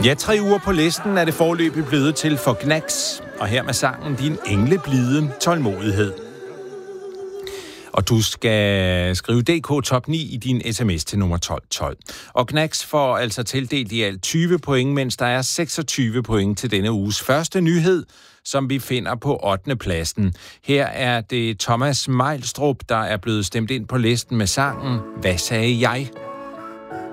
Ja, 3 uger på listen er det foreløbig blevet til for Gnags, og her med sangen Din engleblide tålmodighed. Og du skal skrive DK Top 9 i din sms til nummer 1212. Og Gnags får altså tildelt i alt 20 point, mens der er 26 point til denne uges første nyhed, som vi finder på 8. pladsen. Her er det Thomas Meilstrup, der er blevet stemt ind på listen med sangen Hvad sagde jeg?